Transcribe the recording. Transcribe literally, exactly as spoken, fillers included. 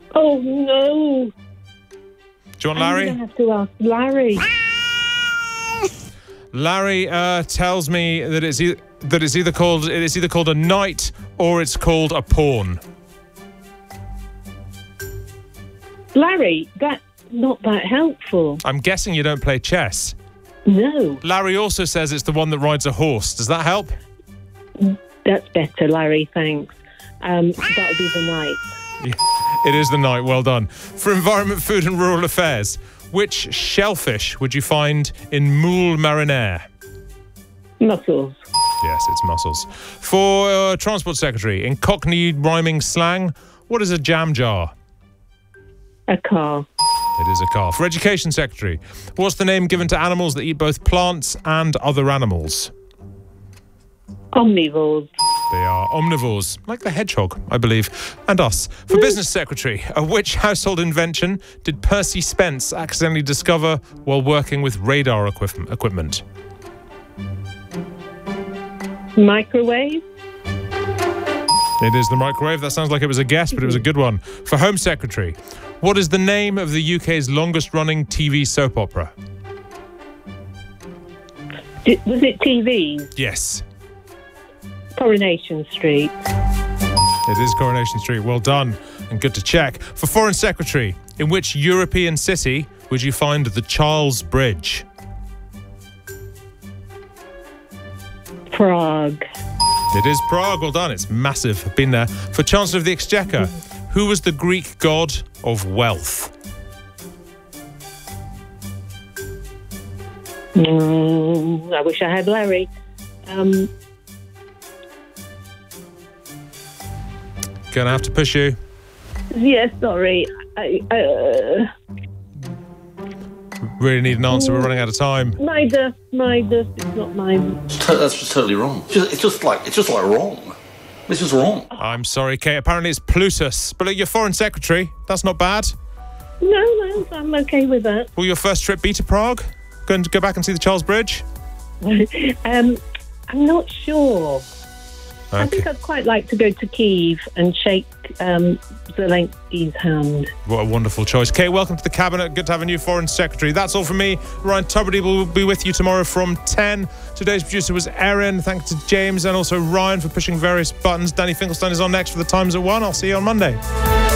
Oh, no. Do you want Larry? I'm going to have to ask Larry. Larry uh, tells me that it's, e- that it's either called it is either called a knight or it's called a pawn. Larry, that's not that helpful. I'm guessing you don't play chess. No. Larry also says it's the one that rides a horse. Does that help? That's better, Larry, thanks. Um, that'll be the night. It is the knight. Well done. For Environment, Food and Rural Affairs, which shellfish would you find in moule marinaire? Mussels. Yes, it's mussels. For uh, Transport Secretary, in Cockney rhyming slang, what is a jam jar? A car. It is a car. For Education Secretary, what's the name given to animals that eat both plants and other animals? Omnivores. They are omnivores, like the hedgehog, I believe, and us. For Business Secretary, uh, which household invention did Percy Spence accidentally discover while working with radar equip- equipment? Microwave. It is the microwave. That sounds like it was a guess, but it was a good one. For Home Secretary, what is the name of the U K's longest-running T V soap opera? Did, was it T V? Yes. Coronation Street. It is Coronation Street. Well done, and good to check. For Foreign Secretary, in which European city would you find the Charles Bridge? Prague. It is Prague. Well done. It's massive. I've been there. For Chancellor of the Exchequer, who was the Greek god of wealth? Mm, I wish I had Larry. Um, Gonna have to push you. yes, sorry. I, uh, Really need an answer. We're running out of time. Midas, Midas. It's not mine. That's just totally wrong. It's just, it's just like it's just like wrong. It's just wrong. I'm sorry, Kate. Apparently it's Plutus. But look, you're Foreign Secretary. That's not bad. No, no, I'm okay with that. Will your first trip be to Prague? Going to go back and see the Charles Bridge? um, I'm not sure. I Okay. think I'd quite like to go to Kyiv and shake um, Zelensky's hand. What a wonderful choice. Kate, welcome to the Cabinet. Good to have a new Foreign Secretary. That's all from me. Ryan Tubridy will be with you tomorrow from ten. Today's producer was Erin. Thanks to James and also Ryan for pushing various buttons. Danny Finkelstein is on next for the Times at one. I'll see you on Monday.